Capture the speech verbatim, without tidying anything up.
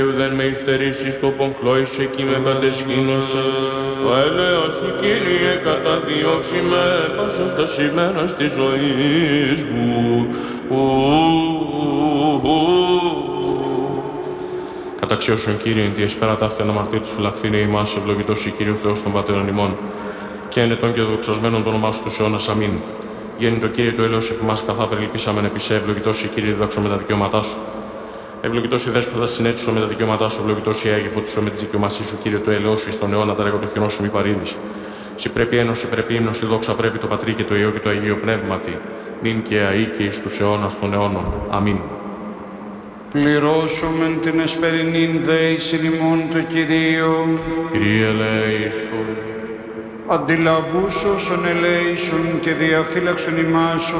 Δεν με υστερήσεις το πονχλώης, εκεί με κατεσχήνωσε. Ο έλεος σου, Κύριε, καταδιώξει με πάσα στα σημέρα της ζωής μου. Καταξιώσον, Κύριε, εν τη εσπέρα ταύτη αναμαρτύρ της φυλαχθήνε ημάς, ευλογητός η Κύριε Θεός των Πατέρων ημών, και ένετον και δοξασμένον το όνομά σου τους αιώνας. Αμήν. Γέννητο, Κύριε, του έλεος επί μας καθά περιλυπήσαμεν επί σε, ευλογητός η Κύριε, διδάξω με τα δικαιώματά σου. Ευλογητός η δέσποτα συνέτησο με τα δικαιώματά σου, ευλογητός η Άγιε φωτισό με τις δικαιωμασίες σου, Κύριε, του έλεος σου, εις τον αιώνα τα λέγω το χειρό σου μη παρήδης. Συ πρέπει ένωση, πρέπει ύμνος, η δόξα πρέπει το Πατρί και το Υιό και το Αγίο Πνεύματι, νυν και αεί και εις τους αιώνας των αιώνων. Αμήν. Πληρώσομεν την εσπερινήν δέησιν ημών το Κυρίο. Κύριε ελέησον. Αντιλαβούς όσων ελέησον και διαφύλαξον ημάς ο